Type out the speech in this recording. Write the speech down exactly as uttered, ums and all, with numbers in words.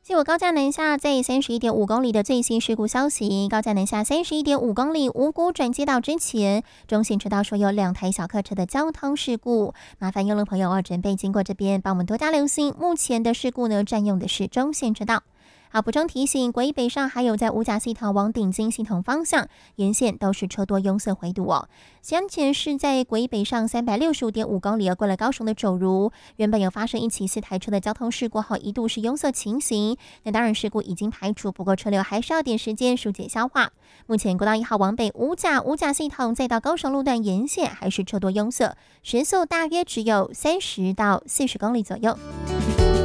西武高架南下在三十一点五公里的最新事故消息，高架南下三十一点五公里五股转接道之前，中线车道说有两台小客车的交通事故，麻烦用路朋友要准备经过这边，帮我们多加留心。目前的事故呢，占用的是中线车道。好，补充提醒，国一北上还有在五甲系统往顶金系统方向，沿线都是车多拥塞回堵哦。先前是在国一北上三百六十五点五公里，过了高雄的肘如，原本有发生一起四台车的交通事故后，一度是拥塞情形。那当然事故已经排除，不过车流还是要点时间疏解消化。目前国道一号往北五甲五甲系统再到高雄路段沿线还是车多拥塞，时速大约只有三十到四十公里左右。